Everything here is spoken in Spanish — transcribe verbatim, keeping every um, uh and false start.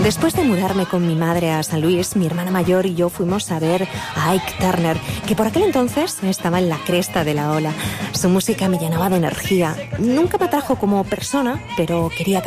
Después de mudarme con mi madre a San Luis, mi hermana mayor y yo fuimos a ver a Ike Turner, que por aquel entonces estaba en la cresta de la ola. Su música me llenaba de energía. Nunca me atrajo como persona, pero quería